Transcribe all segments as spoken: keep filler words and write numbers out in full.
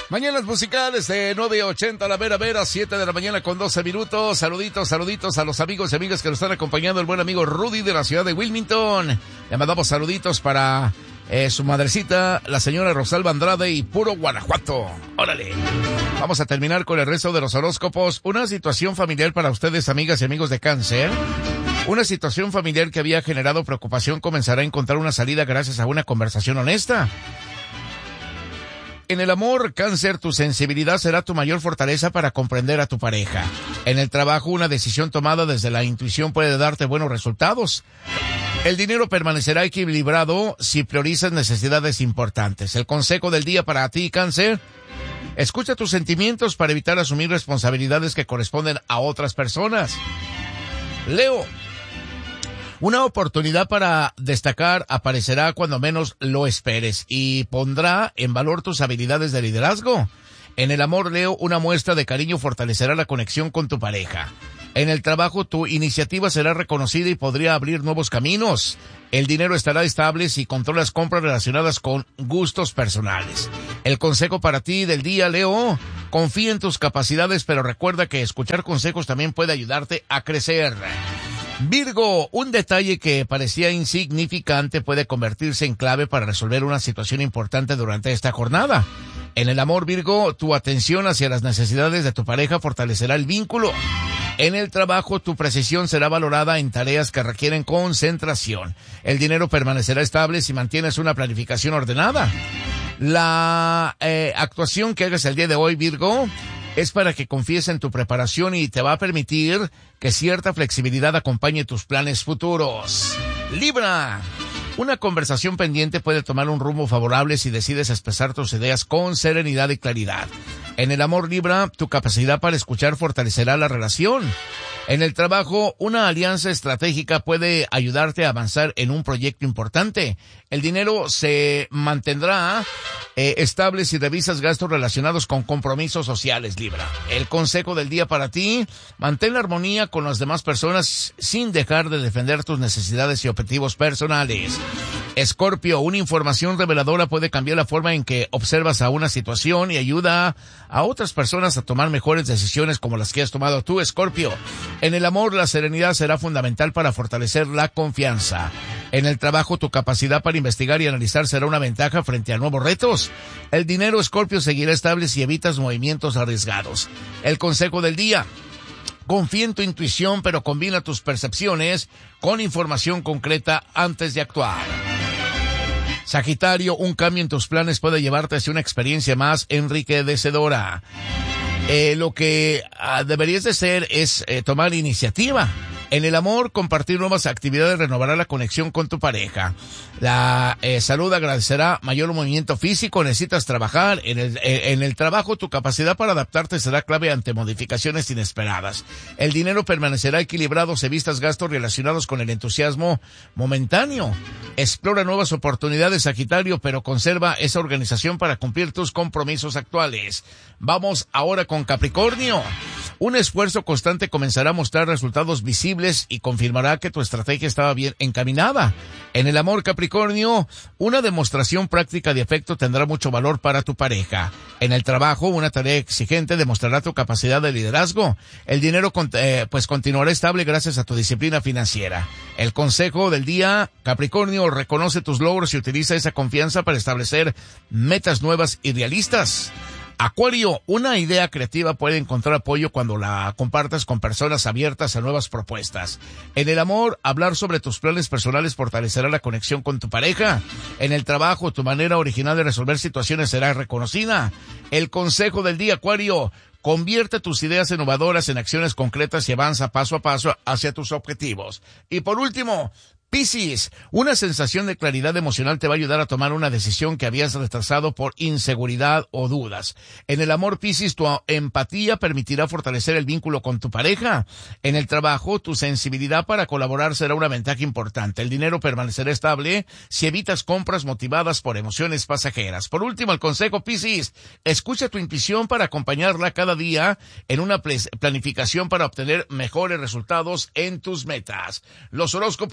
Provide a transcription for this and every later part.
Mañanas musicales de nueve ochenta, la vera vera, siete de la mañana con doce minutos. Saluditos, saluditos a los amigos y amigas que nos están acompañando. El buen amigo Rudy de la ciudad de Wilmington. Le mandamos saluditos para eh, su madrecita, la señora Rosalba Andrade y Puro Guanajuato. Órale. Vamos a terminar con el resto de los horóscopos. Una situación familiar para ustedes, amigas y amigos de Cáncer. Una situación familiar que había generado preocupación comenzará a encontrar una salida gracias a una conversación honesta. En el amor, Cáncer, tu sensibilidad será tu mayor fortaleza para comprender a tu pareja. En el trabajo, una decisión tomada desde la intuición puede darte buenos resultados. El dinero permanecerá equilibrado si priorizas necesidades importantes. El consejo del día para ti, Cáncer: escucha tus sentimientos para evitar asumir responsabilidades que corresponden a otras personas. Leo, una oportunidad para destacar aparecerá cuando menos lo esperes y pondrá en valor tus habilidades de liderazgo. En el amor, Leo, una muestra de cariño fortalecerá la conexión con tu pareja. En el trabajo, tu iniciativa será reconocida y podría abrir nuevos caminos. El dinero estará estable si controlas compras relacionadas con gustos personales. El consejo para ti del día, Leo: confía en tus capacidades, pero recuerda que escuchar consejos también puede ayudarte a crecer. Virgo, un detalle que parecía insignificante puede convertirse en clave para resolver una situación importante durante esta jornada. En el amor, Virgo, tu atención hacia las necesidades de tu pareja fortalecerá el vínculo. En el trabajo, tu precisión será valorada en tareas que requieren concentración. El dinero permanecerá estable si mantienes una planificación ordenada. La eh, actuación que hagas el día de hoy, Virgo, es para que confíes en tu preparación y te va a permitir que cierta flexibilidad acompañe tus planes futuros. Libra, una conversación pendiente puede tomar un rumbo favorable si decides expresar tus ideas con serenidad y claridad. En el amor, Libra, tu capacidad para escuchar fortalecerá la relación. En el trabajo, una alianza estratégica puede ayudarte a avanzar en un proyecto importante. El dinero se mantendrá eh, estable si revisas gastos relacionados con compromisos sociales, Libra. El consejo del día para ti: mantén la armonía con las demás personas sin dejar de defender tus necesidades y objetivos personales. Escorpio, una información reveladora puede cambiar la forma en que observas a una situación y ayuda a otras personas a tomar mejores decisiones como las que has tomado tú, Escorpio. En el amor, la serenidad será fundamental para fortalecer la confianza. En el trabajo, tu capacidad para investigar y analizar será una ventaja frente a nuevos retos. El dinero, Escorpio, seguirá estable si evitas movimientos arriesgados. El consejo del día: confía en tu intuición, pero combina tus percepciones con información concreta antes de actuar. Sagitario, un cambio en tus planes puede llevarte hacia una experiencia más enriquecedora. Eh, lo que ah, deberías de hacer es eh, tomar iniciativa. En el amor, compartir nuevas actividades renovará la conexión con tu pareja. La eh, salud agradecerá mayor movimiento físico. Necesitas trabajar. En el, eh, en el trabajo, tu capacidad para adaptarte será clave ante modificaciones inesperadas. El dinero permanecerá equilibrado si evitas gastos relacionados con el entusiasmo momentáneo. Explora nuevas oportunidades, Sagitario, pero conserva esa organización para cumplir tus compromisos actuales. Vamos ahora con Capricornio. Un esfuerzo constante comenzará a mostrar resultados visibles y confirmará que tu estrategia estaba bien encaminada. En el amor, Capricornio, una demostración práctica de afecto tendrá mucho valor para tu pareja. En el trabajo, una tarea exigente demostrará tu capacidad de liderazgo. El dinero eh, pues continuará estable gracias a tu disciplina financiera. El consejo del día, Capricornio: reconoce tus logros y utiliza esa confianza para establecer metas nuevas y realistas. Acuario, una idea creativa puede encontrar apoyo cuando la compartas con personas abiertas a nuevas propuestas. En el amor, hablar sobre tus planes personales fortalecerá la conexión con tu pareja. En el trabajo, tu manera original de resolver situaciones será reconocida. El consejo del día, Acuario: convierte tus ideas innovadoras en acciones concretas y avanza paso a paso hacia tus objetivos. Y por último, Piscis, una sensación de claridad emocional te va a ayudar a tomar una decisión que habías retrasado por inseguridad o dudas. En el amor, Piscis, tu empatía permitirá fortalecer el vínculo con tu pareja. En el trabajo, tu sensibilidad para colaborar será una ventaja importante. El dinero permanecerá estable si evitas compras motivadas por emociones pasajeras. Por último, el consejo, Piscis: escucha tu intuición para acompañarla cada día en una planificación para obtener mejores resultados en tus metas. Los horóscopos del día de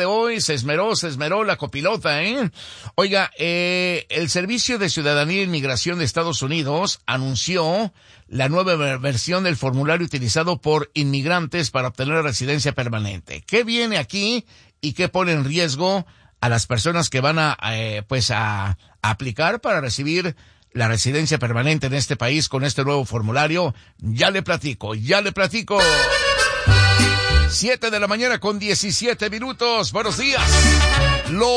de hoy se esmeró, se esmeró la copilota, ¿eh? Oiga, eh, el Servicio de Ciudadanía e Inmigración de Estados Unidos anunció la nueva versión del formulario utilizado por inmigrantes para obtener residencia permanente. ¿Qué viene aquí y qué pone en riesgo a las personas que van a, eh, pues a, a aplicar para recibir la residencia permanente en este país con este nuevo formulario? Ya le platico, ya le platico. Siete de la mañana con diecisiete minutos. Buenos días. Lo